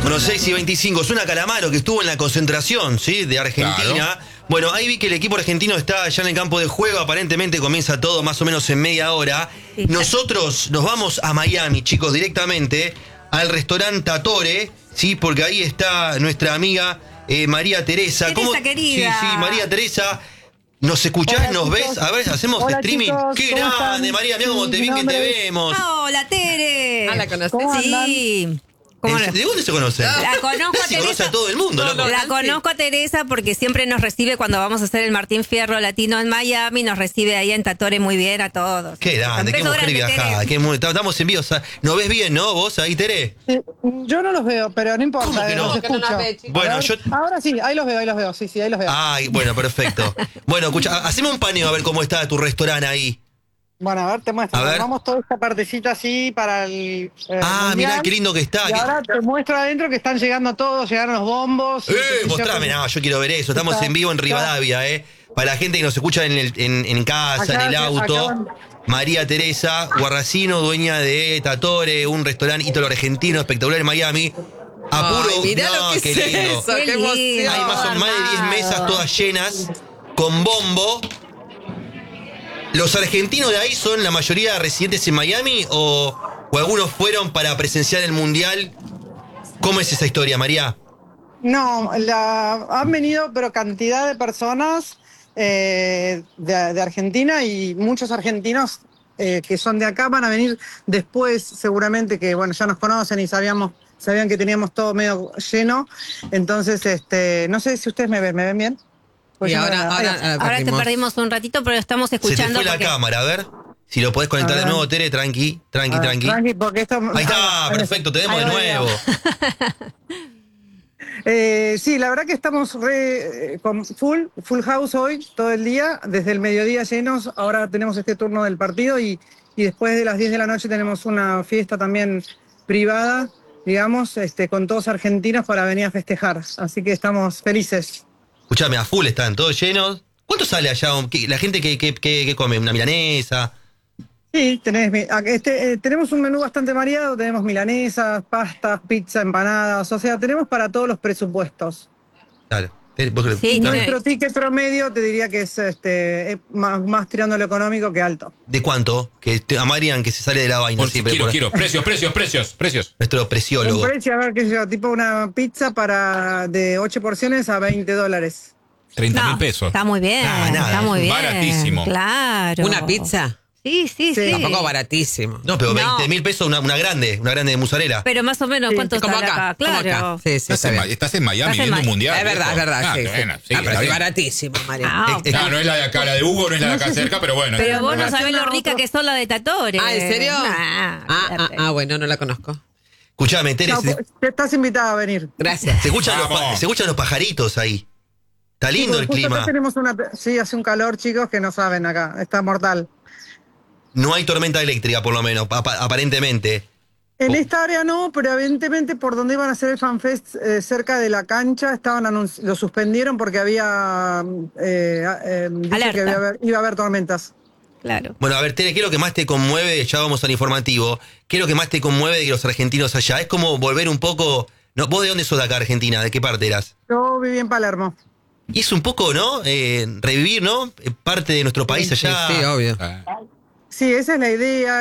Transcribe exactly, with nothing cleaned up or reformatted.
Bueno, seis y veinticinco, suena Calamaro, que estuvo en la concentración, ¿sí? De Argentina. Claro. Bueno, ahí vi que el equipo argentino está ya en el campo de juego, aparentemente comienza todo más o menos en media hora. Sí, nosotros nos vamos a Miami, chicos, directamente al restaurante Tatore, ¿sí? Porque ahí está nuestra amiga eh, María Teresa. Teresa, ¿Cómo? querida. Sí, sí, María Teresa. ¿Nos escuchás? Hola, ¿Nos chicos. ves? A ver, hacemos Hola, streaming. chicos, ¡Qué ¿cómo grande, están? María! Mira cómo te Mi bien que te nombre es- vemos. Hola, Tere. Ah, ¿la conocés? ¿Cómo andan? Sí. ¿Cómo ¿En- no? ¿De dónde se conocen? La conozco a Se conoce Teresa. a todo el mundo, No, loco. no, La Nancy. conozco a Teresa porque siempre nos recibe cuando vamos a hacer el Martín Fierro Latino en Miami, nos recibe ahí en Tatore muy bien a todos. Qué grande, Un qué beso mujer grande, viajada. Tere. Qué mu- Estamos en vivo. O sea, ¿nos ves bien, no? ¿Vos ahí, Tere? Sí, yo no los veo, pero no importa, ¿Cómo que eh, no? los ¿Cómo que no escucho. nos ve, chicos? Bueno, A ver, yo- Ahora sí, ahí los veo, ahí los veo, sí, sí, ahí los veo. Ay, bueno, perfecto. Bueno, escucha, haceme un paneo a ver cómo está tu restaurante ahí. Bueno, a ver, te muestro. A ver. Vamos toda esta partecita así para el eh, Ah, mundial. mirá qué lindo que está. Y Qué- ahora te muestro adentro que están llegando todos, llegaron los bombos. y ¡Eh! qué sé yo, Mostrame, que- no, yo quiero ver eso. Estamos Está- en vivo en está- Rivadavia, ¿eh? Para la gente que nos escucha en, el- en, en casa, Acá- en el auto. acá van- María Teresa Guarracino, dueña de Tatore, un restaurante ítalo argentino espectacular en Miami. Apuro. Ay, mirá no, lo que qué es lindo. eso, Qué qué lindo. emoción. Hay más, o- más de diez mesas todas llenas, con bombo. ¿Los argentinos de ahí son la mayoría residentes en Miami o, o algunos fueron para presenciar el Mundial? ¿Cómo es esa historia, María? No, la, han venido, pero cantidad de personas eh, de, de Argentina y muchos argentinos eh, que son de acá van a venir después, seguramente, que bueno, ya nos conocen y sabíamos, sabían que teníamos todo medio lleno. Entonces, este, no sé si ustedes me ven, ¿me ven bien? Pues Y yo no ahora, veo nada. ahora, Ahí va. ahora Ahora te perdimos. perdimos un ratito, pero estamos Se te escuchando. fue la porque- cámara, a ver. Si lo podés conectar A de ver. nuevo, Tere, tranqui, tranqui, Ah, tranqui. tranqui, porque esto- Ahí está, ah, perfecto, te vemos ahí de va, nuevo. Eh, sí, la verdad que estamos re, eh, con full, full house hoy, todo el día, desde el mediodía llenos. Ahora tenemos este turno del partido y, y después de las diez de la noche tenemos una fiesta también privada, digamos, este, con todos argentinos para venir a festejar. Así que estamos felices. Escuchame, a full están, todos llenos. ¿Cuánto sale allá? ¿Qué- La gente que, que, que- que come, ¿una milanesa? Sí, tenés, mi- a- este, eh, tenemos un menú bastante variado, tenemos milanesas, pastas, pizza, empanadas, o sea, tenemos para todos los presupuestos. Claro. Tere, vos- Sí, dame. Nuestro ticket promedio te diría que es este, es más, más tirando lo económico que alto. ¿De cuánto? Que te, a Marian que se sale de la vaina Por- siempre. quiero, por- quiero. Precios, precios, precios, precios. Nuestro Un presiólogo. precio, a ver qué sé yo, tipo una pizza para de ocho porciones a veinte dólares. treinta mil No, pesos. Está muy bien, Ah, nada, está muy bien. baratísimo. Claro. ¿Una pizza? Sí, sí, sí. Sí. Tampoco baratísimo. No, pero No. veinte mil pesos una, una grande, una grande de mozzarella. Pero más o menos, Sí, ¿cuánto Como sale acá, acá? como Claro. acá. Sí, sí, Estás está en, bien. Ma- estás en Miami Estás en viendo un Ma- mundial. Es verdad, es viejo. verdad, Ah, sí, sí. bueno, sí, Ah, pero está es bien. baratísimo, María. Ah, Eh, No, no es la de acá, la de Hugo no es la de acá No sé si- cerca, pero bueno. pero vos no Relación sabés lo a rica otro- que son las de Tatore. Ah, ¿en serio? Nah, Ah, ah, olvídate. ah, bueno, no la conozco. Escuchame, Tere, No, se, pues, estás invitada a venir. Gracias. se escuchan los, pa- Vamos. se escuchan los pajaritos ahí. Está lindo el Justo acá clima. tenemos una, sí, hace un calor, chicos, que no saben acá. Está mortal. No hay tormenta eléctrica, por lo menos, apa- aparentemente. En Oh. esta área no, pero evidentemente por donde iban a hacer el FanFest, eh, cerca de la cancha, estaban anunci- lo suspendieron porque había eh, eh, dicho Alerta. que iba a, haber, iba a haber tormentas. Claro. Bueno, a ver, Tere, ¿qué es lo que más te conmueve? Ya vamos al informativo. ¿Qué es lo que más te conmueve de que los argentinos allá? Es como volver un poco... No, ¿vos de dónde sos de acá, Argentina? ¿De qué parte eras? Yo viví en Palermo. Y es un poco, ¿no? Eh, revivir, ¿no? Eh, Parte de nuestro país Sí, allá. sí, obvio. Ah. Sí, esa es la idea.